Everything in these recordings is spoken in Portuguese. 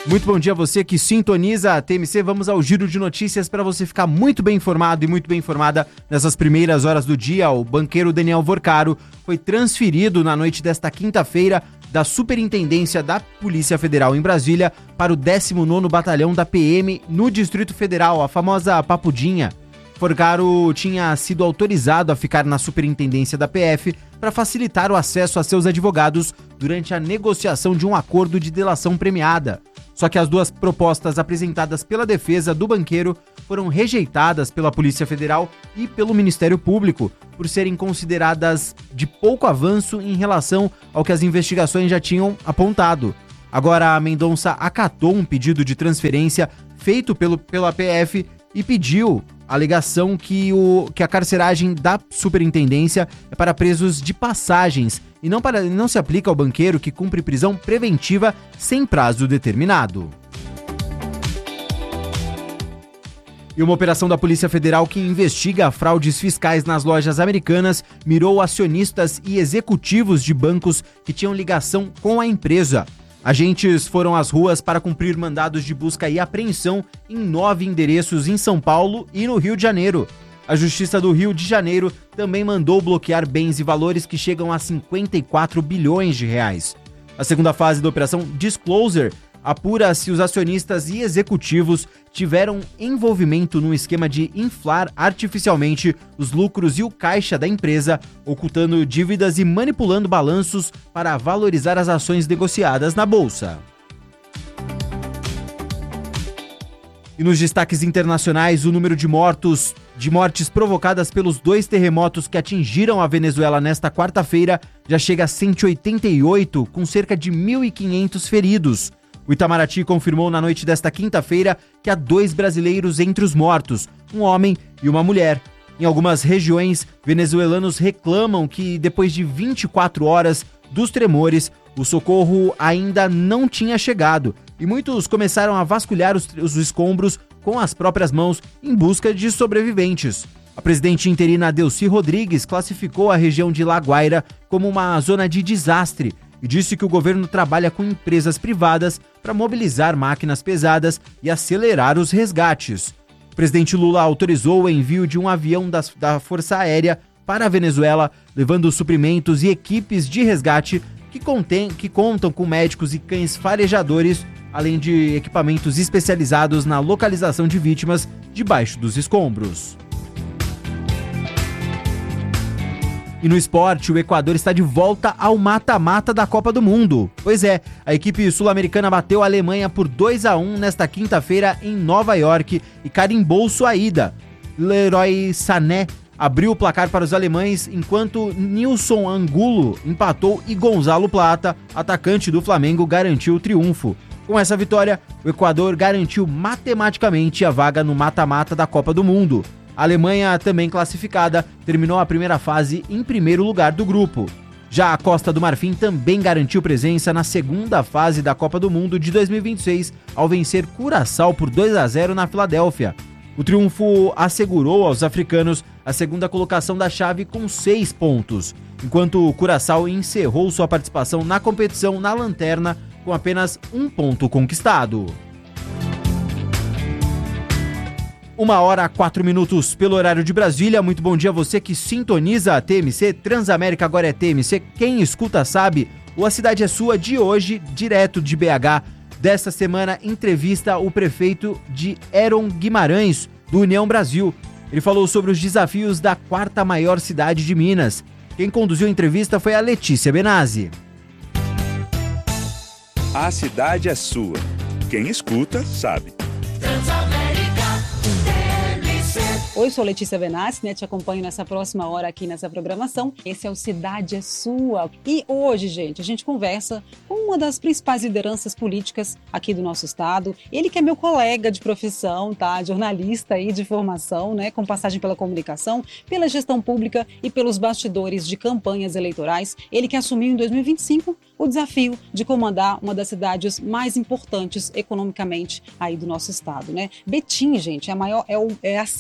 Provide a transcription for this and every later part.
Muito bom dia a você que sintoniza a TMC. Vamos ao giro de notícias para você ficar muito bem informado e muito bem informada nessas primeiras horas do dia. O banqueiro Daniel Vorcaro foi transferido na noite desta quinta-feira da Superintendência da Polícia Federal em Brasília para o 19º Batalhão da PM no Distrito Federal, a famosa Papudinha. Vorcaro tinha sido autorizado a ficar na Superintendência da PF para facilitar o acesso a seus advogados durante a negociação de um acordo de delação premiada. Só que as duas propostas apresentadas pela defesa do banqueiro foram rejeitadas pela Polícia Federal e pelo Ministério Público, por serem consideradas de pouco avanço em relação ao que as investigações já tinham apontado. Agora, a Mendonça acatou um pedido de transferência feito pela PF e pediu a alegação que a carceragem da superintendência é para presos de passagens e não se aplica ao banqueiro que cumpre prisão preventiva sem prazo determinado. E uma operação da Polícia Federal que investiga fraudes fiscais nas lojas americanas mirou acionistas e executivos de bancos que tinham ligação com a empresa. Agentes foram às ruas para cumprir mandados de busca e apreensão em 9 endereços em São Paulo e no Rio de Janeiro. A Justiça do Rio de Janeiro também mandou bloquear bens e valores que chegam a 54 bilhões de reais. A segunda fase da Operação Disclosure apura se os acionistas e executivos tiveram envolvimento num esquema de inflar artificialmente os lucros e o caixa da empresa, ocultando dívidas e manipulando balanços para valorizar as ações negociadas na Bolsa. E nos destaques internacionais, o número de mortes provocadas pelos 2 terremotos que atingiram a Venezuela nesta quarta-feira já chega a 188, com cerca de 1.500 feridos. O Itamaraty confirmou na noite desta quinta-feira que há 2 brasileiros entre os mortos, um homem e uma mulher. Em algumas regiões, venezuelanos reclamam que depois de 24 horas dos tremores, o socorro ainda não tinha chegado e muitos começaram a vasculhar os escombros com as próprias mãos em busca de sobreviventes. A presidente interina Delcy Rodrigues classificou a região de La Guaira como uma zona de desastre e disse que o governo trabalha com empresas privadas para mobilizar máquinas pesadas e acelerar os resgates. O presidente Lula autorizou o envio de um avião da Força Aérea para a Venezuela, levando suprimentos e equipes de resgate que contam com médicos e cães farejadores, além de equipamentos especializados na localização de vítimas debaixo dos escombros. E no esporte, o Equador está de volta ao mata-mata da Copa do Mundo. Pois é, a equipe sul-americana bateu a Alemanha por 2-1 nesta quinta-feira em Nova York e carimbou sua ida. Leroy Sané abriu o placar para os alemães, enquanto Nilson Angulo empatou e Gonzalo Plata, atacante do Flamengo, garantiu o triunfo. Com essa vitória, o Equador garantiu matematicamente a vaga no mata-mata da Copa do Mundo. A Alemanha, também classificada, terminou a primeira fase em primeiro lugar do grupo. Já a Costa do Marfim também garantiu presença na segunda fase da Copa do Mundo de 2026, ao vencer Curaçao por 2-0 na Filadélfia. O triunfo assegurou aos africanos a segunda colocação da chave com 6 pontos, enquanto o Curaçao encerrou sua participação na competição na lanterna com apenas 1 ponto conquistado. 1h04 pelo horário de Brasília. Muito bom dia a você que sintoniza a TMC. Transamérica agora é TMC. Quem escuta sabe. O A Cidade é Sua de hoje, direto de BH. Desta semana, entrevista o prefeito de Heron Guimarães, do União Brasil. Ele falou sobre os desafios da 4ª maior cidade de Minas. Quem conduziu a entrevista foi a Letícia Benazzi. A cidade é sua. Quem escuta sabe. Oi, sou Letícia Benassi, né? Te acompanho nessa próxima hora aqui nessa programação. Esse é o Cidade é Sua. E hoje, gente, a gente conversa com uma das principais lideranças políticas aqui do nosso estado. Ele que é meu colega de profissão, tá? Jornalista aí de formação, né? Com passagem pela comunicação, pela gestão pública e pelos bastidores de campanhas eleitorais. Ele que assumiu em 2025 o desafio de comandar uma das cidades mais importantes economicamente aí do nosso estado, né? Betim, gente, é a sede do maior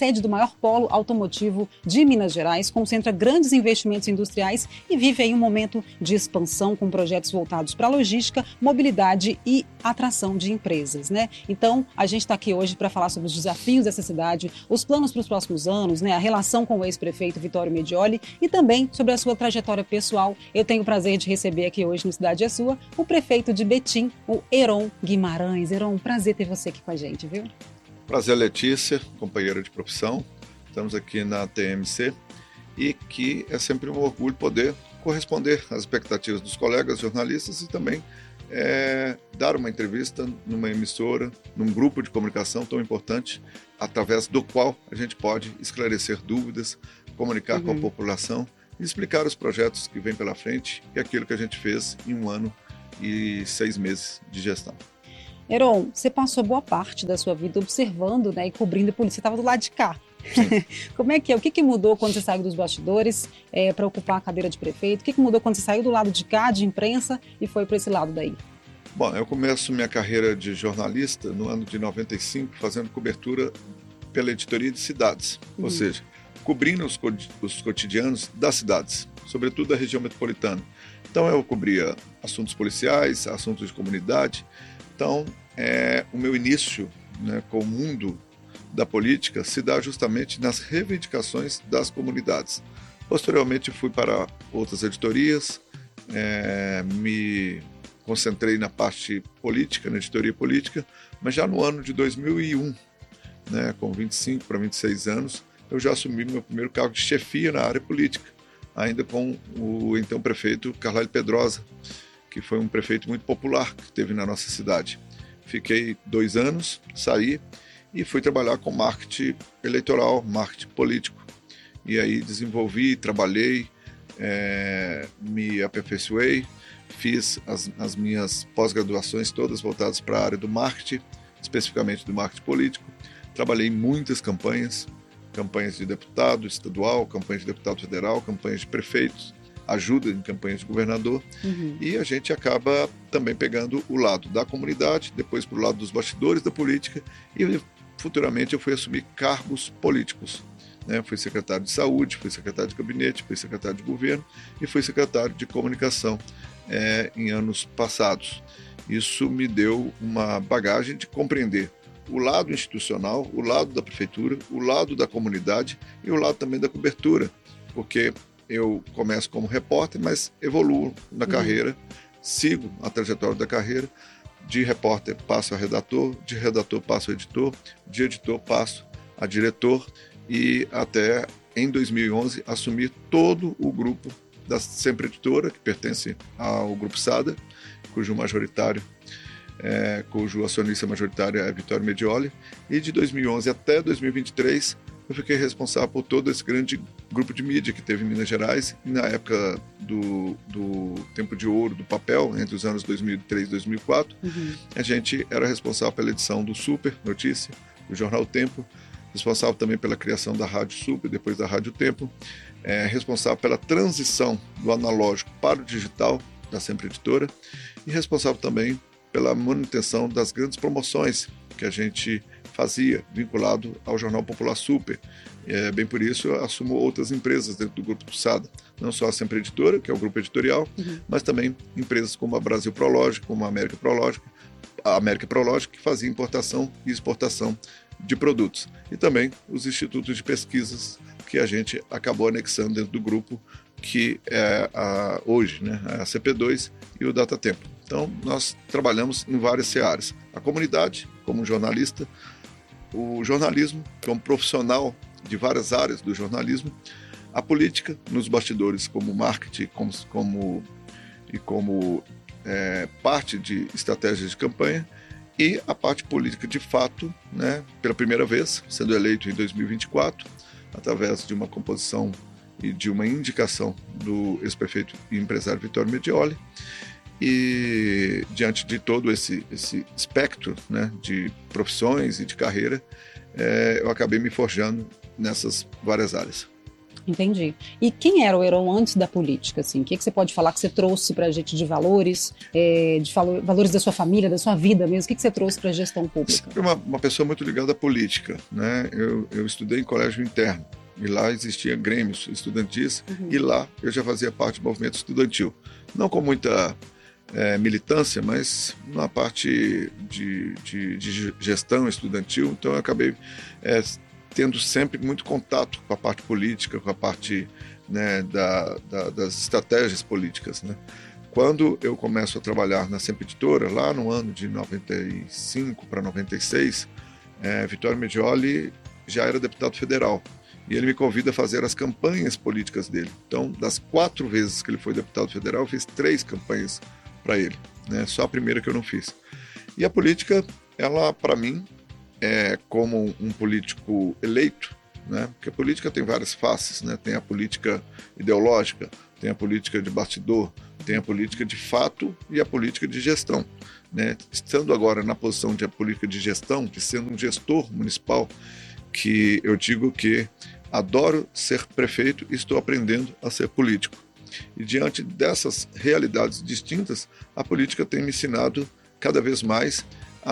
maior polo automotivo de Minas Gerais, concentra grandes investimentos industriais e vive aí um momento de expansão com projetos voltados para logística, mobilidade e atração de empresas, né? Então, a gente está aqui hoje para falar sobre os desafios dessa cidade, os planos para os próximos anos, né? A relação com o ex-prefeito Vitório Medioli e também sobre a sua trajetória pessoal. Eu tenho o prazer de receber aqui hoje no Cidade é Sua o prefeito de Betim, o Heron Guimarães. Heron, prazer ter você aqui com a gente, viu? Prazer, Letícia, companheira de profissão. Estamos aqui na TMC e que é sempre um orgulho poder corresponder às expectativas dos colegas jornalistas e também dar uma entrevista numa emissora, num grupo de comunicação tão importante, através do qual a gente pode esclarecer dúvidas, comunicar com a população e explicar os projetos que vêm pela frente e aquilo que a gente fez em 1 ano e 6 meses de gestão. Heron, você passou boa parte da sua vida observando, né, e cobrindo a polícia. Você estava do lado de cá. Como é que é? O que mudou quando você saiu dos bastidores para ocupar a cadeira de prefeito? O que mudou quando você saiu do lado de cá, de imprensa, e foi para esse lado daí? Bom, eu começo minha carreira de jornalista no ano de 95, fazendo cobertura pela editoria de cidades, ou seja, cobrindo os cotidianos das cidades, sobretudo da região metropolitana. Então eu cobria assuntos policiais, assuntos de comunidade. Então o meu início, né, com o mundo da política se dá justamente nas reivindicações das comunidades. Posteriormente fui para outras editorias, me concentrei na parte política, na editoria política, mas já no ano de 2001, né, com 25 para 26 anos, eu já assumi meu primeiro cargo de chefia na área política, ainda com o então prefeito Carlalho Pedrosa, que foi um prefeito muito popular que teve na nossa cidade. Fiquei 2 anos, saí e fui trabalhar com marketing eleitoral, marketing político. E aí desenvolvi, trabalhei, me aperfeiçoei, fiz as minhas pós-graduações todas voltadas para a área do marketing, especificamente do marketing político. Trabalhei em muitas campanhas de deputado estadual, campanhas de deputado federal, campanhas de prefeitos, ajuda em campanhas de governador, e a gente acaba também pegando o lado da comunidade, depois para o lado dos bastidores da política, e futuramente eu fui assumir cargos políticos, né? Fui secretário de saúde, fui secretário de gabinete, fui secretário de governo e fui secretário de comunicação em anos passados. Isso me deu uma bagagem de compreender o lado institucional, o lado da prefeitura, o lado da comunidade e o lado também da cobertura, porque eu começo como repórter, mas evoluo na carreira, sigo a trajetória da carreira, de repórter passo a redator, de redator passo a editor, de editor passo a diretor e até em 2011 assumir todo o grupo da Sempre Editora, que pertence ao Grupo Sada, cujo acionista majoritário é Vitório Medioli, e de 2011 até 2023 eu fiquei responsável por todo esse grande grupo de mídia que teve em Minas Gerais, e na época do tempo de ouro do papel, entre os anos 2003 e 2004, a gente era responsável pela edição do Super Notícia, do Jornal Tempo, responsável também pela criação da Rádio Super, depois da Rádio Tempo, responsável pela transição do analógico para o digital, da Sempre Editora, e responsável também pela manutenção das grandes promoções que a gente fazia, vinculado ao Jornal Popular Super. Bem por isso, eu assumo outras empresas dentro do Grupo do Sada, não só a Sempre Editora, que é o grupo editorial, mas também empresas como a Brasil Prológica, como a América Prológica, que fazia importação e exportação de produtos. E também os institutos de pesquisas que a gente acabou anexando dentro do grupo, que é hoje, né, a CP2 e o Datatempo. Então, nós trabalhamos em várias searas. A comunidade, como jornalista, o jornalismo, como profissional de várias áreas do jornalismo, a política, nos bastidores, como marketing como parte de estratégias de campanha, e a parte política de fato, né, pela primeira vez, sendo eleito em 2024, através de uma composição e de uma indicação do ex-prefeito e empresário Vitório Medioli. E diante de todo esse espectro, né, de profissões e de carreira, eu acabei me forjando nessas várias áreas. Entendi. E quem era o Heron antes da política? Assim? O que você pode falar que você trouxe para a gente de valores, valores da sua família, da sua vida mesmo? O que você trouxe para a gestão pública? Sempre uma pessoa muito ligada à política, né? Eu estudei em colégio interno e lá existia grêmios estudantis e lá eu já fazia parte do movimento estudantil. Não com muita militância, mas na parte de gestão estudantil, então eu acabei tendo sempre muito contato com a parte política, com a parte, né, das estratégias políticas, né? Quando eu começo a trabalhar na Sempre Editora, lá no ano de 95 para 96, Vittorio Medioli já era deputado federal e ele me convida a fazer as campanhas políticas dele. Então, das 4 vezes que ele foi deputado federal, eu fiz 3 campanhas para ele, né? Só a primeira que eu não fiz. E a política, ela, para mim, como um político eleito, né? Porque a política tem várias faces, né? Tem a política ideológica, tem a política de bastidor, tem a política de fato e a política de gestão, né? Estando agora na posição de política de gestão, de sendo um gestor municipal, que eu digo que adoro ser prefeito e estou aprendendo a ser político. E diante dessas realidades distintas, a política tem me ensinado cada vez mais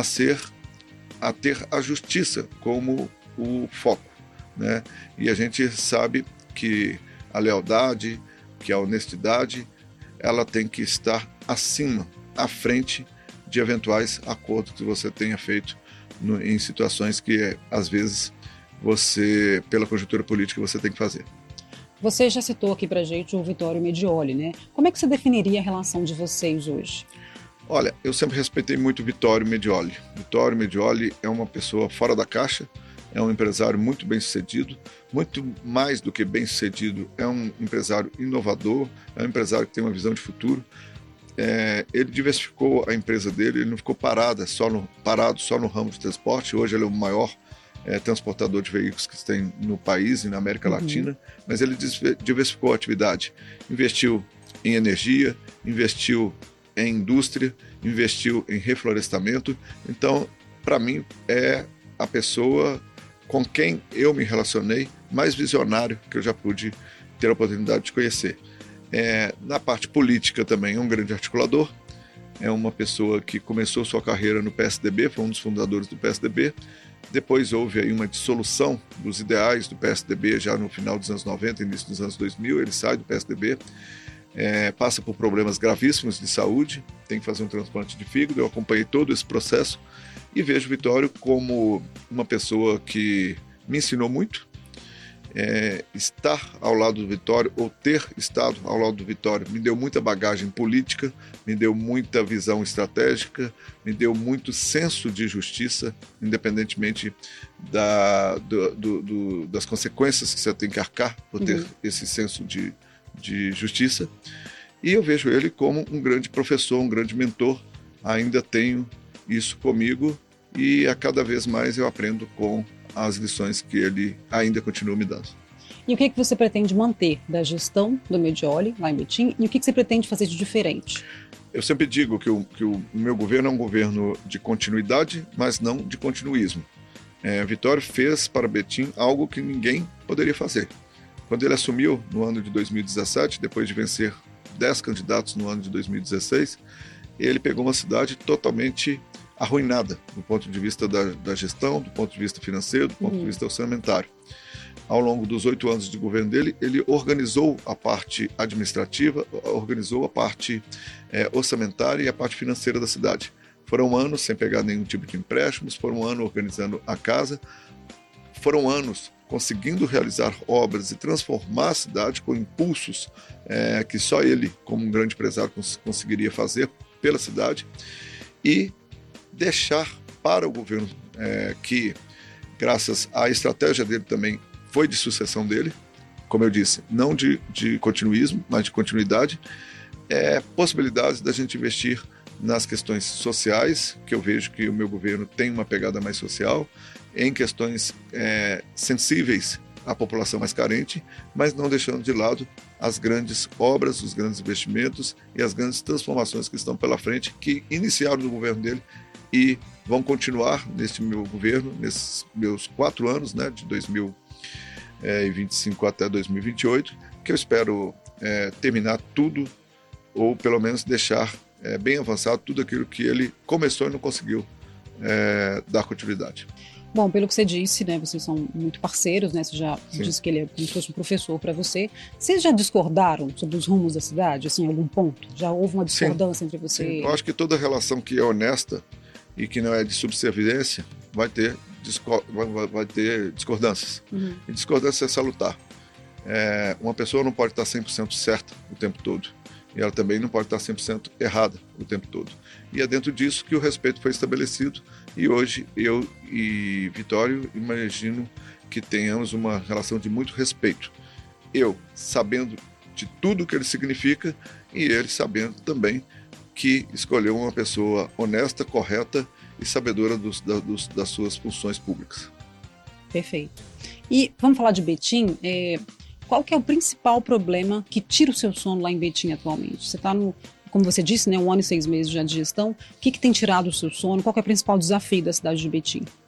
a ter a justiça como o foco, né? E a gente sabe que a lealdade, que a honestidade, ela tem que estar acima, à frente de eventuais acordos que você tenha feito em situações que, às vezes, você, pela conjuntura política, você tem que fazer. Você já citou aqui pra gente o Vittorio Medioli, né? Como é que você definiria a relação de vocês hoje? Olha, eu sempre respeitei muito o Vittorio Medioli. Vittorio Medioli é uma pessoa fora da caixa, é um empresário muito bem-sucedido, muito mais do que bem-sucedido, é um empresário inovador, é um empresário que tem uma visão de futuro. Ele diversificou a empresa dele, ele não ficou parado só no ramo de transporte. Hoje ele é o maior transportador de veículos que tem no país e na América Latina, mas ele diversificou a atividade, investiu em energia, investiu em indústria, investiu em reflorestamento. Então, para mim, é a pessoa com quem eu me relacionei mais visionário que eu já pude ter a oportunidade de conhecer. Na parte política também é um grande articulador, é uma pessoa que começou sua carreira no PSDB, foi um dos fundadores do PSDB. Depois houve aí uma dissolução dos ideais do PSDB já no final dos anos 90, início dos anos 2000, ele sai do PSDB, passa por problemas gravíssimos de saúde, tem que fazer um transplante de fígado. Eu acompanhei todo esse processo e vejo o Vittorio como uma pessoa que me ensinou muito. Estar ao lado do Vittorio, ou ter estado ao lado do Vittorio, me deu muita bagagem política, me deu muita visão estratégica, me deu muito senso de justiça, independentemente das consequências que você tem que arcar por ter esse senso de justiça. E eu vejo ele como um grande professor, um grande mentor. Ainda tenho isso comigo e a cada vez mais eu aprendo com as lições que ele ainda continua me dando. E o que você pretende manter da gestão do Medioli, lá em Betim, e o que você pretende fazer de diferente? Eu sempre digo que o meu governo é um governo de continuidade, mas não de continuismo. Vittorio fez para Betim algo que ninguém poderia fazer. Quando ele assumiu no ano de 2017, depois de vencer 10 candidatos no ano de 2016, ele pegou uma cidade totalmente arruinada do ponto de vista da gestão, do ponto de vista financeiro, do ponto de vista orçamentário. Ao longo dos 8 anos de governo dele, ele organizou a parte administrativa, organizou a parte orçamentária e a parte financeira da cidade. Foram anos sem pegar nenhum tipo de empréstimos, foram anos organizando a casa, foram anos conseguindo realizar obras e transformar a cidade com impulsos que só ele, como um grande empresário, conseguiria fazer pela cidade, e deixar para o governo que, graças à estratégia dele também, foi de sucessão dele, como eu disse, não de continuismo, mas de continuidade, possibilidades da gente investir nas questões sociais, que eu vejo que o meu governo tem uma pegada mais social, em questões sensíveis à população mais carente, mas não deixando de lado as grandes obras, os grandes investimentos e as grandes transformações que estão pela frente, que iniciaram no governo dele e vão continuar neste meu governo, nesses meus 4 anos, né, de 2000 e 25 até 2028, que eu espero terminar tudo, ou pelo menos deixar bem avançado tudo aquilo que ele começou e não conseguiu dar continuidade. Bom, pelo que você disse, né, vocês são muito parceiros, né? Você já disse que ele é como se fosse um professor para você. Vocês já discordaram sobre os rumos da cidade, assim, em algum ponto? Já houve uma discordância entre você? Sim. Eu acho que toda relação que é honesta e que não é de subserviência vai ter discordâncias. Uhum. E discordância é salutar. Uma pessoa não pode estar 100% certa o tempo todo. E ela também não pode estar 100% errada o tempo todo. E é dentro disso que o respeito foi estabelecido. E hoje eu e Vitório imagino que tenhamos uma relação de muito respeito. Eu sabendo de tudo o que ele significa e ele sabendo também que escolheu uma pessoa honesta, correta e sabedora das suas funções públicas. Perfeito. E vamos falar de Betim. Qual que é o principal problema que tira o seu sono lá em Betim atualmente? Você está como você disse, né, 1 ano e 6 meses já de gestão. O que tem tirado o seu sono? Qual que é o principal desafio da cidade de Betim?